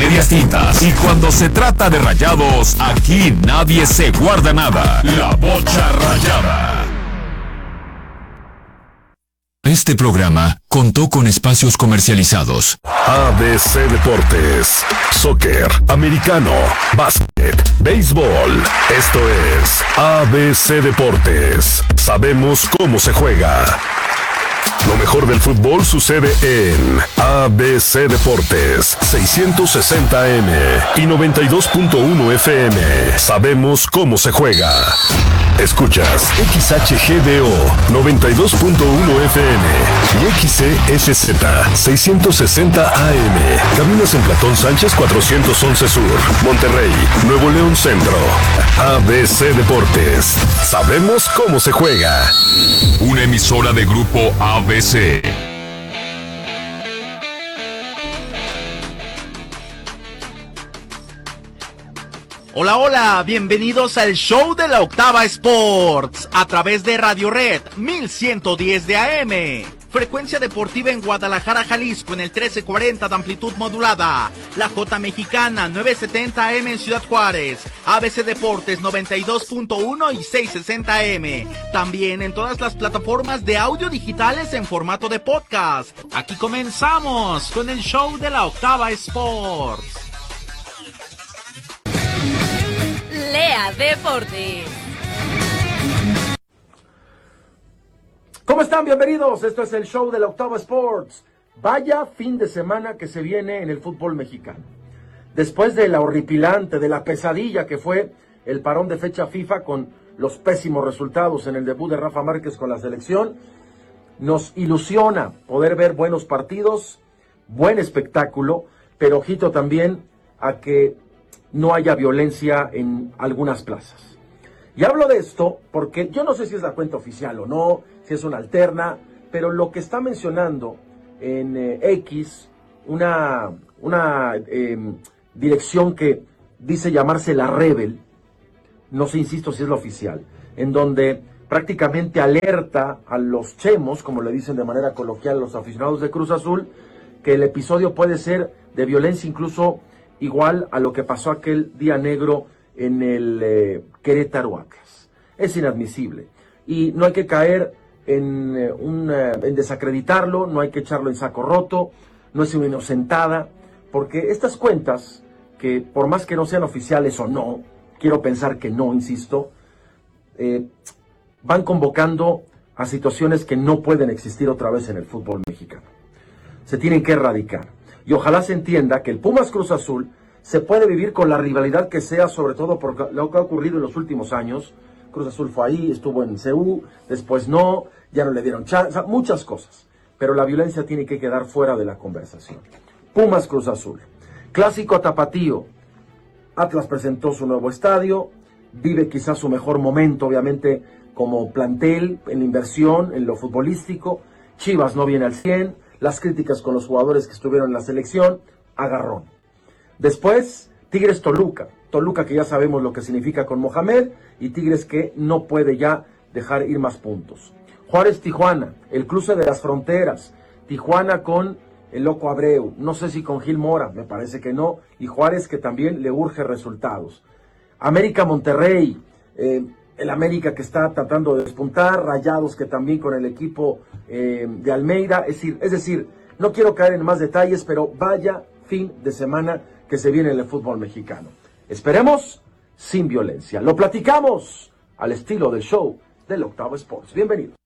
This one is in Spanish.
medias tintas. Y cuando se trata de Rayados, aquí nadie se guarda nada. La Bocha Rayada. Este programa contó con espacios comercializados. ABC Deportes, soccer, americano, básquet, béisbol. Esto es ABC Deportes. Sabemos cómo se juega. Lo mejor del fútbol sucede en ABC Deportes, 660M y 92.1 FM. Sabemos cómo se juega. Escuchas XHGDO 92.1 FM y XCSZ 660 AM. Caminas en Platón Sánchez 411 Sur, Monterrey, Nuevo León Centro. ABC Deportes. Sabemos cómo se juega. Una emisora de Grupo ABC. Hola, hola, bienvenidos al show de la Octava Sports, a través de Radio Red 1110 de AM, frecuencia deportiva en Guadalajara, Jalisco, en el 1340 de amplitud modulada, la J Mexicana 970 AM en Ciudad Juárez, ABC Deportes 92.1 y 660 AM, también en todas las plataformas de audio digitales en formato de podcast. Aquí comenzamos con el show de la Octava Sports. Lea Deportes. ¿Cómo están? Bienvenidos. Esto es el show de la Octava Sports. Vaya fin de semana que se viene en el fútbol mexicano. Después de la horripilante, de la pesadilla que fue el parón de fecha FIFA con los pésimos resultados en el debut de Rafa Márquez con la selección, nos ilusiona poder ver buenos partidos, buen espectáculo, pero ojito también a que no haya violencia en algunas plazas. Y hablo de esto porque yo no sé si es la cuenta oficial o no, si es una alterna, pero lo que está mencionando en X, una dirección que dice llamarse La Rebel, no sé, insisto, si es la oficial, en donde prácticamente alerta a los chemos, como le dicen de manera coloquial a los aficionados de Cruz Azul, que el episodio puede ser de violencia incluso igual a lo que pasó aquel día negro en el Querétaro Atlas. Es inadmisible. Y no hay que caer en desacreditarlo, no hay que echarlo en saco roto, no es una inocentada, porque estas cuentas, que por más que no sean oficiales o no, quiero pensar que no, insisto, van convocando a situaciones que no pueden existir otra vez en el fútbol mexicano. Se tienen que erradicar. Y ojalá se entienda que el Pumas Cruz Azul se puede vivir con la rivalidad que sea, sobre todo por lo que ha ocurrido en los últimos años. Cruz Azul fue ahí, estuvo en CU, después no, ya no le dieron chance, o sea, muchas cosas. Pero la violencia tiene que quedar fuera de la conversación. Pumas Cruz Azul. Clásico tapatío. Atlas presentó su nuevo estadio, vive quizás su mejor momento, obviamente, como plantel, en la inversión, en lo futbolístico. Chivas no viene al 100. Las críticas con los jugadores que estuvieron en la selección, agarrón. Después, Tigres Toluca. Toluca que ya sabemos lo que significa con Mohamed, y Tigres que no puede ya dejar ir más puntos. Juárez Tijuana, el cruce de las fronteras. Tijuana con el Loco Abreu, no sé si con Gil Mora, me parece que no, y Juárez que también le urge resultados. América Monterrey, el América que está tratando de despuntar, Rayados que también con el equipo de Almeida, es decir, no quiero caer en más detalles, pero vaya fin de semana que se viene en el fútbol mexicano. Esperemos sin violencia. Lo platicamos al estilo del show del Octavo Sports. Bienvenidos.